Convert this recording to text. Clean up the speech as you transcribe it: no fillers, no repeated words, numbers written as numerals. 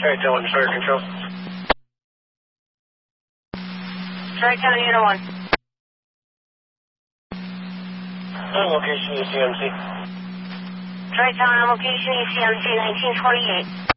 Tri-Town and Fire Control. Tri-Town Unit 1. On location, UCMC. Tri-Town on location, UCMC 1928.